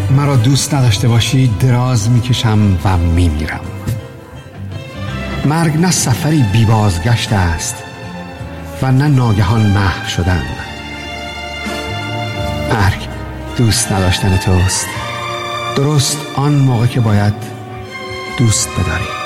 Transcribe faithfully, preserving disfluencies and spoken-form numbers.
مرا دوست نداشته باشی دراز میکشم و میمیرم. مرگ نه سفری بی بازگشت است و نه ناگهان محو شدن. مرگ دوست نداشتن توست، درست آن موقع که باید دوست بداری.